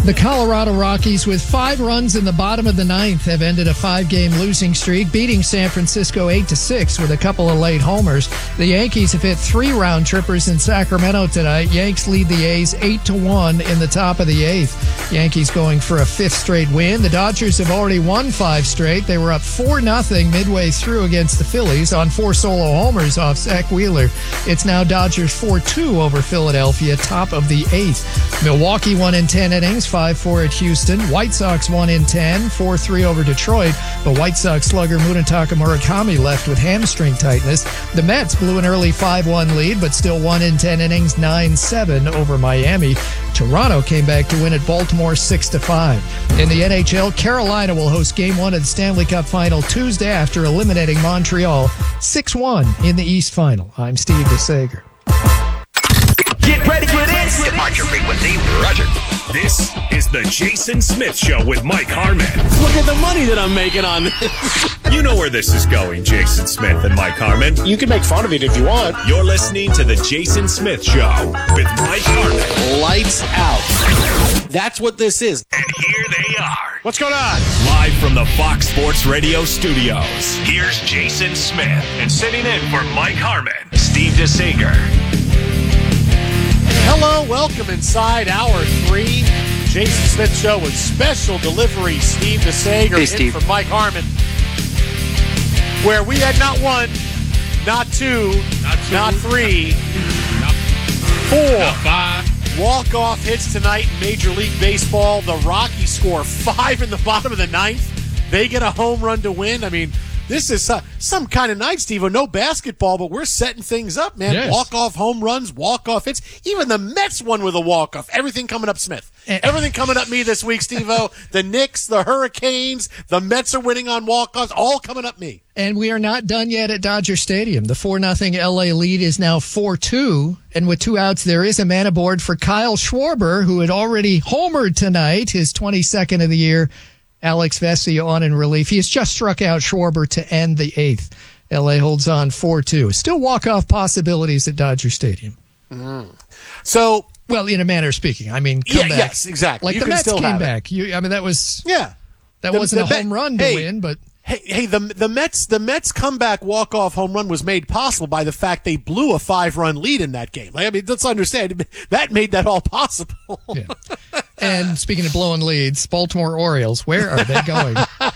The Colorado Rockies, with 5 runs in the bottom of the ninth, have ended a 5-game losing streak, beating San Francisco 8-6 with a couple of late homers. The Yankees have hit 3 round trippers in Sacramento tonight. Yanks lead the A's 8-1 in the top of the 8th. Yankees going for a 5th straight win. The Dodgers have already won 5 straight. They were up 4-0 midway through against the Phillies on 4 solo homers off Zach Wheeler. It's now Dodgers 4-2 over Philadelphia, top of the 8th. Milwaukee won in 10 innings, 5-4 at Houston. White Sox won in 10, 4-3 over Detroit. But White Sox slugger Munetaka Murakami left with hamstring tightness. The Mets blew an early 5-1 lead, but still won in 10 innings, 9-7 over Miami. Toronto came back to win at Baltimore 6-5. In the NHL, Carolina will host Game 1 of the Stanley Cup Final Tuesday after eliminating Montreal 6-1 in the East Final. I'm Steve DeSager. Get ready for this! Departure frequency, Roger. This is the Jason Smith Show with Mike Harmon. Look at the money that I'm making on this. You know where this is going, Jason Smith and Mike Harmon. You can make fun of it if you want. You're listening to the Jason Smith Show with Mike Harmon. Lights out. That's what this is. And here they are. What's going on? Live from the Fox Sports Radio studios, here's Jason Smith. And sitting in for Mike Harmon, Steve DeSager. Hello, welcome inside Hour 3. Jason Smith Show with special delivery. Steve DeSager hey, Steve. In for Mike Harmon. Where we had not 1, not 2, not 3, not 4. Not 5. Walk-off hits tonight in Major League Baseball. The Rockies score 5 in the bottom of the ninth. They get a home run to win. I mean, this is some kind of night, Steve. No basketball, but we're setting things up, man. Yes. Walk-off home runs, walk-off hits. Even the Mets won with a walk-off. Everything coming up Smith. Everything coming up me this week, Steve-O. The Knicks, the Hurricanes, the Mets are winning on walk-offs. All coming up me. And we are not done yet at Dodger Stadium. The 4-0 LA lead is now 4-2. And with 2 outs, there is a man aboard for Kyle Schwarber, who had already homered tonight, his 22nd of the year. Alex Vesia on in relief. He has just struck out Schwarber to end the 8th. LA holds on 4-2. Still walk-off possibilities at Dodger Stadium. So, well, in a manner of speaking. I mean, come back. Yes, exactly. Like you the can Mets still came have back. That was that The wasn't a home run to win, but Hey, the Mets comeback walk-off home run was made possible by the fact they blew a 5-run lead in that game. I mean, let's understand, that made that all possible. Yeah. And speaking of blowing leads, Baltimore Orioles, where are they going?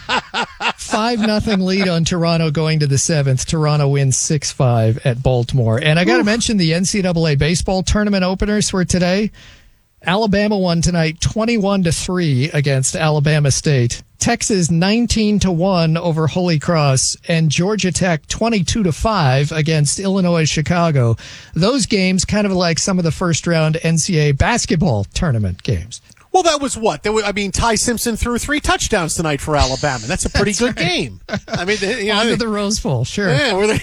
5-0 lead on Toronto going to the 7th. Toronto wins 6-5 at Baltimore. And I got to mention the NCAA baseball tournament openers for today. Alabama won tonight 21-3 against Alabama State. Texas 19-1 over Holy Cross, and Georgia Tech 22-5 against Illinois Chicago. Those games kind of like some of the first round NCAA basketball tournament games. Well, that was what? Ty Simpson threw 3 touchdowns tonight for Alabama. That's a pretty good game. I mean, onto the Rose Bowl, sure. Yeah, were they?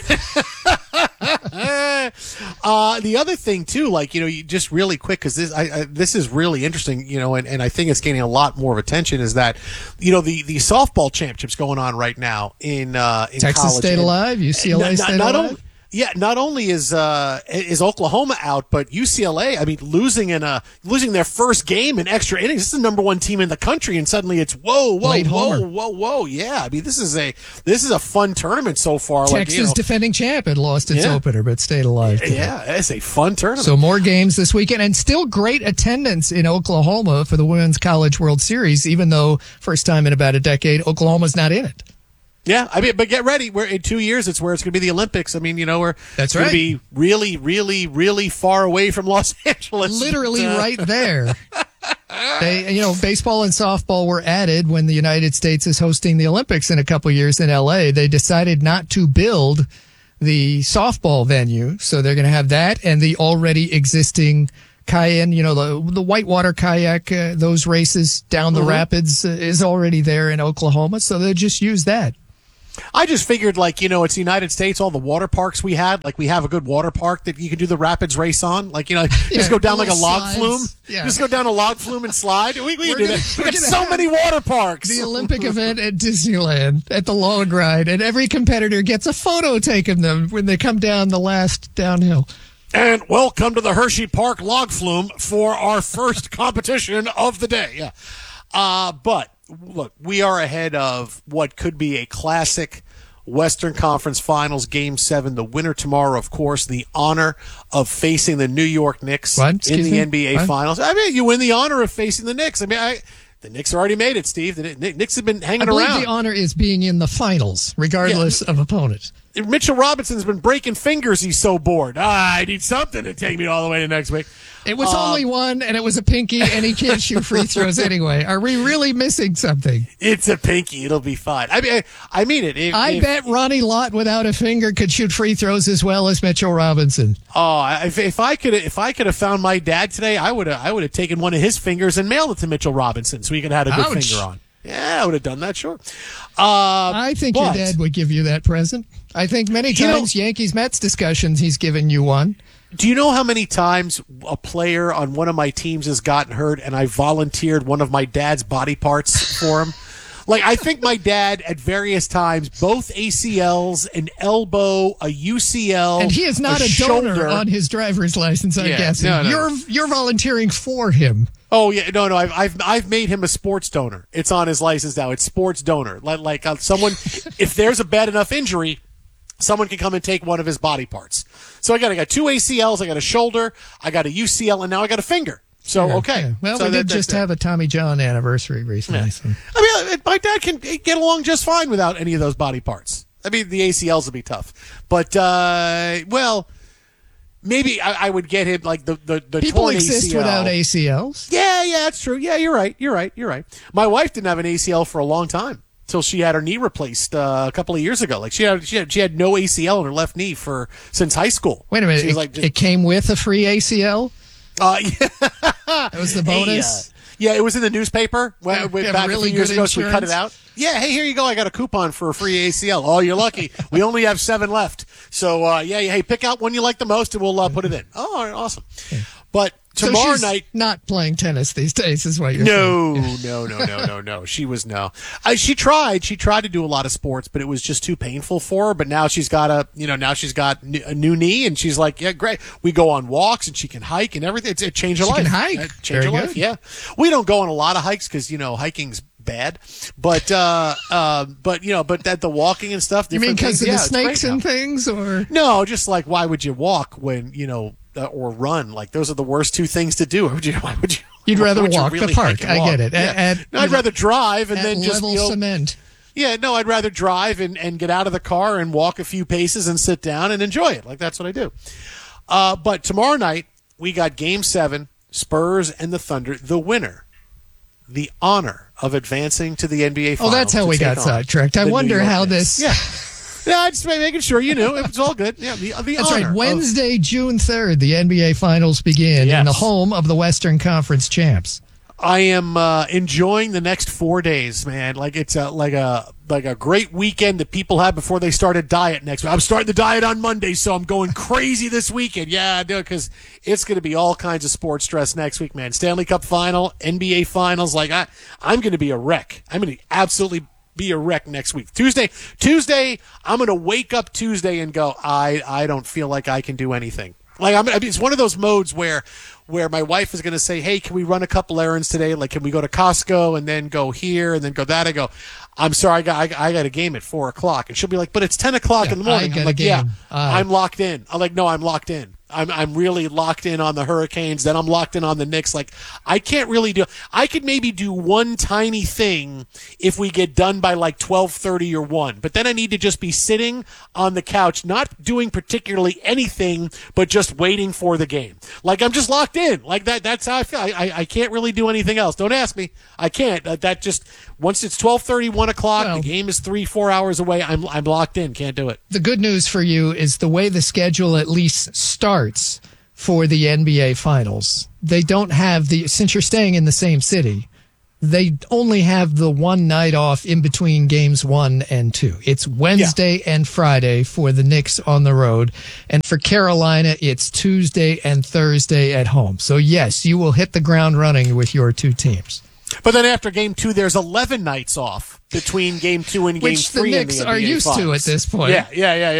The other thing too, you just really quick, because this is really interesting, and I think it's gaining a lot more of attention, is that the softball championships going on right now in Texas college. stayed alive, UCLA stayed alive. Not only is Oklahoma out, but UCLA, I mean, losing their first game in extra innings. This is the number 1 team in the country, and suddenly it's whoa. Yeah, I mean, this is a fun tournament so far. Texas defending champ had lost its opener, but stayed alive today. Yeah, it's a fun tournament. So more games this weekend, and still great attendance in Oklahoma for the Women's College World Series, even though first time in about a decade, Oklahoma's not in it. Yeah, I mean, but get ready. We're in 2 years. It's where it's going to be the Olympics. I mean, that's going to be really, really, really far away from Los Angeles. Literally right there. Baseball and softball were added when the United States is hosting the Olympics in a couple years in LA. They decided not to build the softball venue, so they're going to have that and the already existing Cayenne, the whitewater kayak, those races down the rapids is already there in Oklahoma, so they'll just use that. I just figured, it's the United States, all the water parks we had, we have a good water park that you can do the rapids race on. Just go down like a log flume. Yeah. Just go down a log flume and slide. We can do that. We got so many water parks. The Olympic event at Disneyland at the log ride, and every competitor gets a photo taken them when they come down the last downhill. And welcome to the Hershey Park Log Flume for our first competition of the day. Yeah. But look, we are ahead of what could be a classic Western Conference Finals Game 7. The winner tomorrow, of course, the honor of facing the New York Knicks in the NBA Finals. I mean, you win the honor of facing the Knicks. I mean, the Knicks already made it, Steve. The Knicks have been hanging around. I believe the honor is being in the finals, regardless of opponent. Mitchell Robinson's been breaking fingers. He's so bored. I need something to take me all the way to next week. It was only one, and it was a pinky, and he can't shoot free throws anyway. Are we really missing something? It's a pinky. It'll be fine. I mean it. I bet Ronnie Lott without a finger could shoot free throws as well as Mitchell Robinson. Oh, if I could have found my dad today, I would have taken one of his fingers and mailed it to Mitchell Robinson so he could have had a good finger on. Yeah, I would have done that, sure. I think your dad would give you that present. I think many times Yankees-Mets discussions, he's given you one. Do you know how many times a player on one of my teams has gotten hurt and I volunteered one of my dad's body parts for him? Like, I think my dad at various times, both ACLs, an elbow, a UCL, and he is not a donor on his driver's license, I'm guessing. No. You're volunteering for him. Oh yeah, no. I've made him a sports donor. It's on his license now. It's sports donor. Like someone, if there's a bad enough injury, someone can come and take one of his body parts. So I got 2 ACLs, I got a shoulder, I got a UCL, and now I got a finger. So, okay. Yeah. Well, we did just have a Tommy John anniversary recently. Yeah. So. I mean, my dad can get along just fine without any of those body parts. I mean, the ACLs will be tough. But, maybe I would get him like the people torn exist ACL. Without ACLs. Yeah, that's true. Yeah, you're right. My wife didn't have an ACL for a long time until she had her knee replaced a couple of years ago. Like she had no ACL in her left knee since high school. Wait a minute, it came with a free ACL? Yeah. That was the bonus. Yeah, it was in the newspaper back really a few years ago, so we cut it out. Yeah, hey, here you go. I got a coupon for a free ACL. Oh, you're lucky. We only have 7 left. So, hey, pick out one you like the most, and we'll put it in. Oh, all right, awesome. Yeah. But tomorrow night, not playing tennis these days is what you're saying. No. She was no. She tried to do a lot of sports, but it was just too painful for her. But now she's got a new knee, and she's like, yeah, great. We go on walks, and she can hike and everything. It's a change of life. She can hike. Change of life. Yeah. We don't go on a lot of hikes because hiking's bad, but that the walking and stuff. You mean because of the snakes and things, or no? Just like, why would you walk when or run? Like, those are the worst 2 things to do. Why would you? You'd rather walk the park. I get it. Yeah. I'd rather drive and then just level cement. Yeah, no, I'd rather drive and get out of the car and walk a few paces and sit down and enjoy it. Like, that's what I do. But tomorrow night we got Game 7, Spurs and the Thunder. The winner, the honor of advancing to the NBA Finals. Oh, that's how we got sidetracked. I wonder how this. Yeah. Yeah, I'm just making sure you knew. It was all good. Yeah, the that's honor right. Wednesday, June 3rd, the NBA Finals begin in the home of the Western Conference champs. I am enjoying the next 4 days, man. Like it's like a great weekend that people have before they start a diet next week. I'm starting the diet on Monday, so I'm going crazy this weekend. Yeah, I do, because it's going to be all kinds of sports stress next week, man. Stanley Cup Final, NBA Finals. Like I'm going to be a wreck. I'm going to absolutely be a wreck next week. Tuesday, I'm going to wake up Tuesday and go, I don't feel like I can do anything. Like it's one of those modes where my wife is going to say, hey, can we run a couple errands today? Like, can we go to Costco and then go here and then go that? I go, I'm sorry, I got a game at 4:00. And she'll be like, but it's 10:00 in the morning. I'm like, yeah, I'm locked in. I'm like, no, I'm locked in. I'm really locked in on the Hurricanes. Then I'm locked in on the Knicks. Like, I can't really I could maybe do one tiny thing if we get done by like 12:30 or 1. But then I need to just be sitting on the couch, not doing particularly anything, but just waiting for the game. Like, I'm just locked in. Like that's how I feel. I can't really do anything else. Don't ask me. I can't. That just, once it's 12:30, 1:00, the game is 3-4 hours away. I'm locked in. Can't do it. The good news for you is the way the schedule at least starts for the NBA Finals. They don't have since you're staying in the same city, they only have the one night off in between games 1 and 2. It's Wednesday and Friday for the Knicks on the road. And for Carolina, it's Tuesday and Thursday at home. So yes, you will hit the ground running with your 2 teams. But then after Game 2, there's 11 nights off between Game 2 and Game 3. Which the Knicks are used to at this point. Yeah.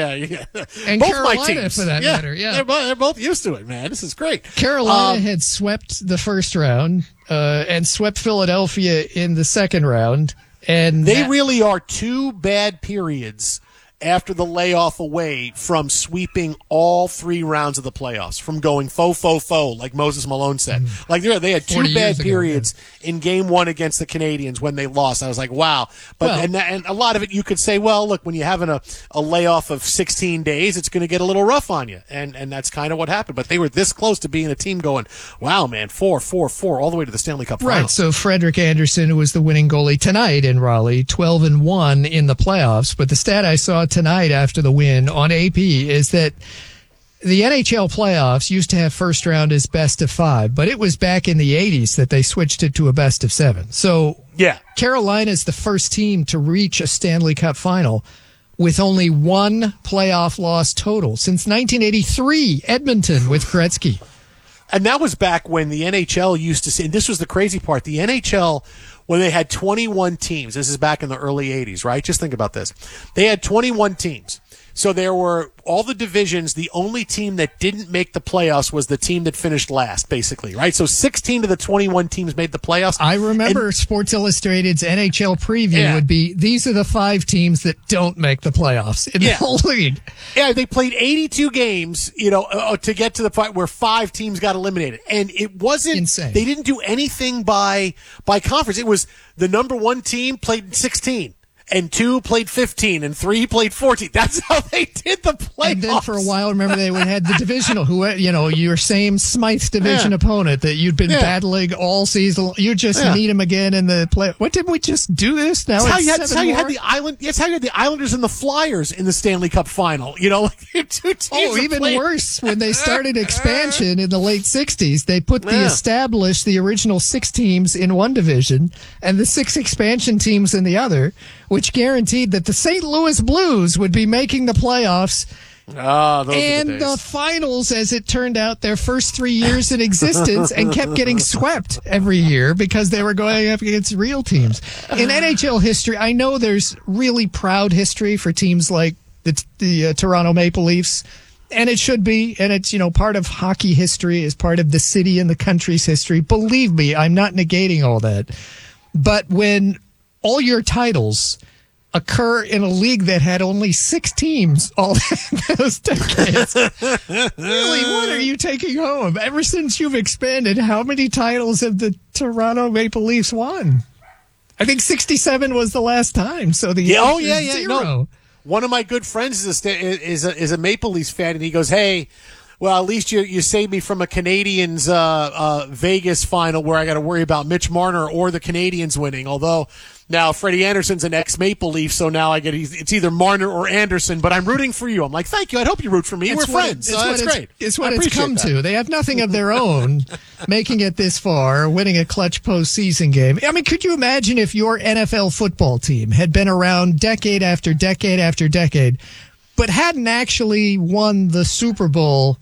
And both Carolina, my teams, for that matter. Yeah, they're both used to it, man. This is great. Carolina had swept the first round and swept Philadelphia in the second round. And they really are two bad periods after the layoff away from sweeping all 3 rounds of the playoffs, from going faux, like Moses Malone said. Like they had 2 bad periods in Game 1 against the Canadians when they lost. I was like, wow. But and a lot of it you could say, well, look, when you're having a layoff of 16 days, it's going to get a little rough on you. And that's kind of what happened. But they were this close to being a team going, wow, man, 4-4 all the way to the Stanley Cup final. Right. So Frederick Anderson, who was the winning goalie tonight in Raleigh, 12-1 in the playoffs. But the stat I saw tonight after the win on AP is that the NHL playoffs used to have first round as best of 5, but it was back in the 80s that they switched it to a best of 7. So Carolina is the first team to reach a Stanley Cup final with only 1 playoff loss total since 1983, Edmonton with Gretzky. And that was back when the NHL used to say, and this was the crazy part, the NHL, when they had 21 teams, this is back in the early 80s, right? Just think about this. They had 21 teams. So there were all the divisions. The only team that didn't make the playoffs was the team that finished last, basically, right? So 16 of the 21 teams made the playoffs. I remember Sports Illustrated's NHL preview would be, these are the 5 teams that don't make the playoffs in the whole league. Yeah, they played 82 games, to get to the point where 5 teams got eliminated. And it wasn't insane. They didn't do anything by conference. It was the number 1 team played 16. And 2 played 15, and 3 played 14. That's how they did the playoffs. And then for a while, remember, they had the divisional, your same Smythe division opponent that you'd been battling all season. You just need him again in the play. What, didn't we just do this? Now that's how you had the Islanders and the Flyers in the Stanley Cup final. 2 teams. Oh, even worse, when they started expansion in the late 60s, they put the original 6 teams in one division and the 6 expansion teams in the other, which guaranteed that the St. Louis Blues would be making the playoffs. And the finals, as it turned out, their first 3 years in existence, and kept getting swept every year because they were going up against real teams. In NHL history, I know there's really proud history for teams like the Toronto Maple Leafs, and it should be, and it's, part of hockey history, is part of the city and the country's history. Believe me, I'm not negating all that. But when all your titles occur in a league that had only 6 teams all those decades, really, what are you taking home? Ever since you've expanded, how many titles have the Toronto Maple Leafs won? I think 67 was the last time. So zero. No. One of my good friends is a Maple Leafs fan, and he goes, "Hey, well, at least you saved me from a Canadians Vegas final where I got to worry about Mitch Marner or the Canadians winning. Although now Freddie Anderson's an ex-Maple Leaf, so now it's either Marner or Anderson. But I'm rooting for you." I'm like, "Thank you. I'd hope you root for me. We're friends. That's great." It's what it's come to. They have nothing of their own, making it this far, winning a clutch postseason game. I mean, could you imagine if your NFL football team had been around decade after decade after decade, but hadn't actually won the Super Bowl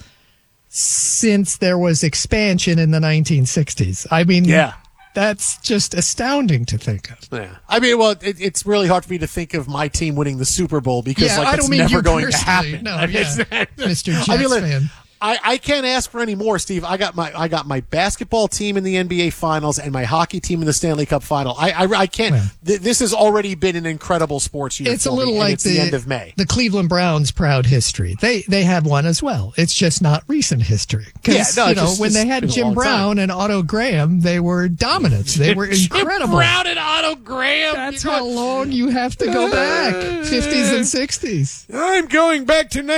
since there was expansion in the 1960s? I mean, that's just astounding to think of. Yeah. I mean, well, it's really hard for me to think of my team winning the Super Bowl because it's never going to happen. No, Mr. Jets fan. I can't ask for any more, Steve. I got my basketball team in the NBA Finals and my hockey team in the Stanley Cup Final. I can't. Well, this has already been an incredible sports year. It's a little like the end of May. The Cleveland Browns' proud history. They had one as well. It's just not recent history. When they had Jim Brown and Otto Graham, they were dominant. They were incredible. Jim Brown and Otto Graham. That's how long you have to go back. 50s and 60s. I'm going back to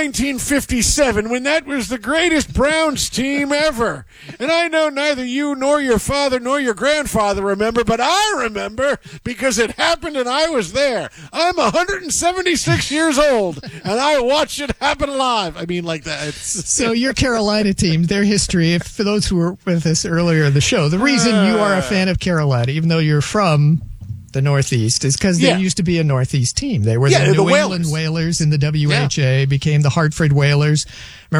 1957 when that was the greatest Browns team ever. And I know neither you nor your father nor your grandfather remember, but I remember because it happened and I was there. I'm 176 years old and I watched it happen live. I mean, like that. So your Carolina team, their history, for those who were with us earlier in the show, the reason you are a fan of Carolina, even though you're from the Northeast, is because there used to be a Northeast team. They were the New England Whalers in the WHA, became the Hartford Whalers. Remember